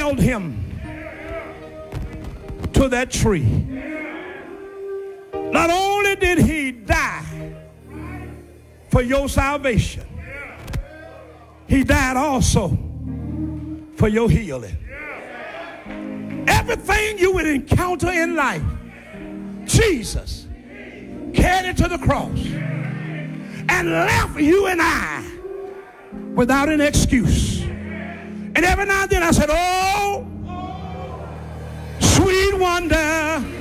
nailed him to that tree. Not only did he die for your salvation, he died also for your healing. Everything you would encounter in life, Jesus carried it to the cross and left you and I without an excuse. And every now and then I said, oh, sweet wonder,